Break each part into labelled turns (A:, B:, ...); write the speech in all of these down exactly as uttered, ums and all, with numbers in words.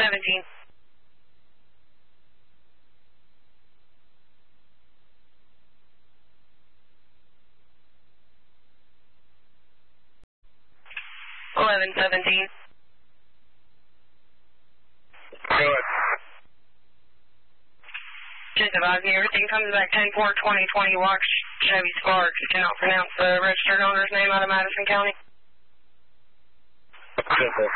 A: seventeen. eleven seventeen.
B: Go ahead.
A: Just advising everything comes back ten four twenty twenty Watch Chevy Spark. You cannot pronounce the registered owner's name out of Madison County.
B: ten four.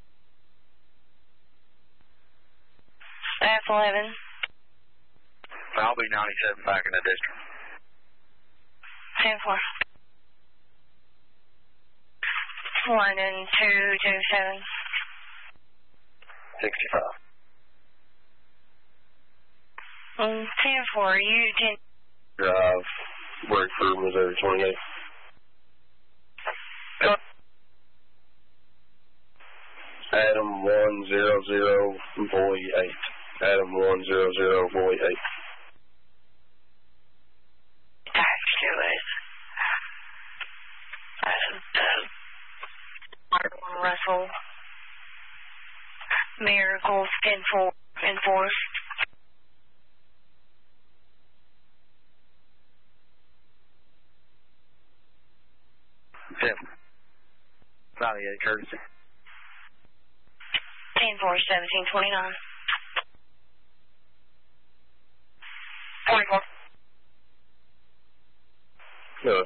A: Staff eleven.
B: I'll be ninety-seven back in the district.
A: ten four. one and two two seven.
B: sixty-five.
A: Um, ten four, you ten.
B: Drive, work for Missouri twenty-eight.
A: Go.
B: Adam one zero zero boy eight. Adam one zero zero boy eight.
A: That's good. Adam, uh, Russell. Miracles ten four enforced.
B: ten. ninety-eight courtesy.
A: ten four seventeen twenty-nine. twenty-four.
B: No.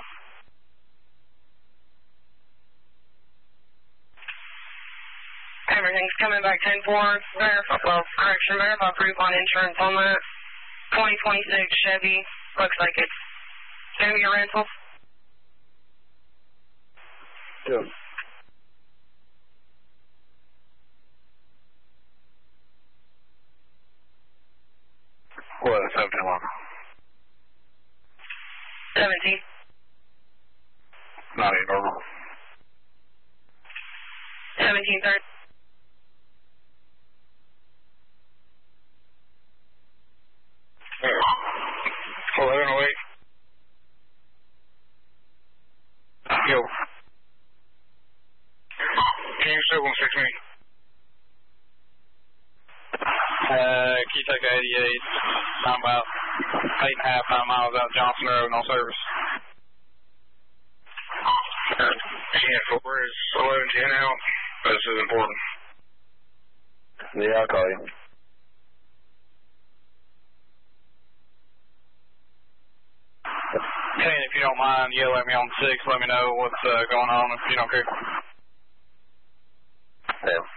A: Everything's coming back ten four. Verify, well, correction, verify proof on insurance on that. twenty twenty-six Chevy. Looks like it's going to be a rental.
B: Yeah. What, seventeen one?
A: seventeen.
B: ninety normal.
A: seventeen thirty.
B: eleven oh eight. Yo. Can you still one six me? Uh, Keysake eighty-eight. I'm about eight and a half, nine miles out Johnson Road, no service. ten four is eleven ten out. This is important. Yeah, I'll call you. ten, if you don't mind, yell at me on six. Let me know what's uh, going on if you don't care. Yeah.